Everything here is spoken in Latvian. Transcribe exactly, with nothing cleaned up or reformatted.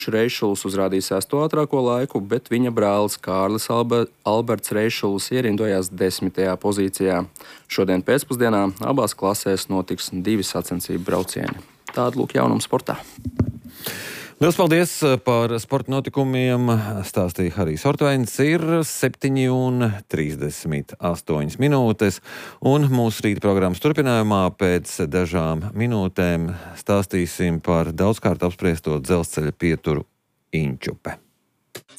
Reišuls uzrādīja sesto ātrāko laiku, bet viņa brālis Kārlis Alba, Alberts Reišuls ierindojās desmitajā pozīcijā. Šodien pēcpusdienā abās klasēs notiks divi sacensību braucieni. Tāda lūk jaunuma sportā. Liels paldies par sporta notikumiem, stāstīja Harijs Ortveins. Ir septiņi un trīsdesmit astoņas minūtes, un mūsu rīta programmas turpinājumā pēc dažām minūtēm stāstīsim par daudzkārt apspriesto dzelzceļa pieturu Inčupe.